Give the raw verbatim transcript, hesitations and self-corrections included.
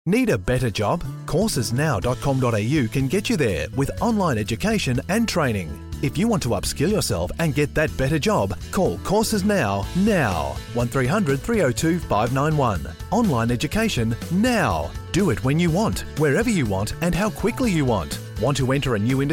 Need a better job? courses now dot com dot a u can get you there with online education and training. If you want to upskill yourself and get that better job, call Courses Now, now. one three hundred three oh two five nine one. Online education now. Do it when you want, wherever you want, and how quickly you want. Want to enter a new industry?